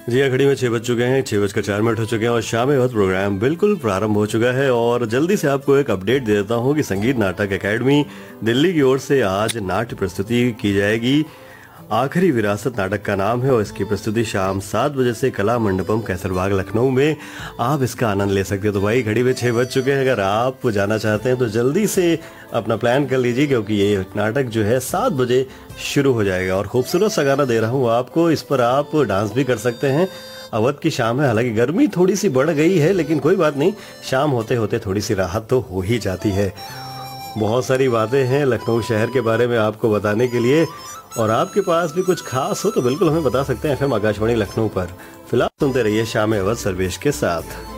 जी हाँ, घड़ी में 6 बज चुके हैं, 6:04 हो चुके हैं और शाम वक्त प्रोग्राम बिल्कुल प्रारंभ हो चुका है। और जल्दी से आपको एक अपडेट दे देता हूँ कि संगीत नाटक एकेडमी दिल्ली की ओर से आज नाट्य प्रस्तुति की जाएगी। आखिरी विरासत नाटक का नाम है और इसकी प्रस्तुति शाम 7 बजे से कला मंडपम कैसरबाग लखनऊ में आप इसका आनंद ले सकते हो। तो भाई घड़ी में 6 बज चुके हैं, अगर आप जाना चाहते हैं तो जल्दी से अपना प्लान कर लीजिए, क्योंकि ये नाटक जो है 7 बजे शुरू हो जाएगा। और खूबसूरत सा गाना दे रहा हूँ आपको, इस पर आप डांस भी कर सकते हैं। अवध की शाम है, हालांकि गर्मी थोड़ी सी बढ़ गई है, लेकिन कोई बात नहीं, शाम होते होते थोड़ी सी राहत तो हो ही जाती है। बहुत सारी बातें हैं लखनऊ शहर के बारे में आपको बताने के लिए, और आपके पास भी कुछ खास हो तो बिल्कुल हमें बता सकते हैं एफएम आकाशवाणी लखनऊ पर। फिलहाल सुनते रहिए शाम अवध सर्वेश के साथ।